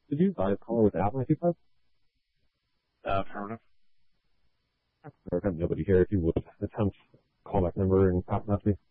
Did you buy a caller with app 925? Affirmative. I've got nobody here. If you would attempt callback number and pass it out to me.